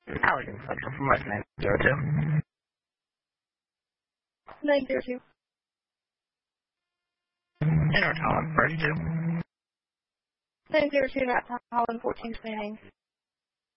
Allergen Central from West 902. 902. North Holland, first 2. 902, not Holland, 14 standing.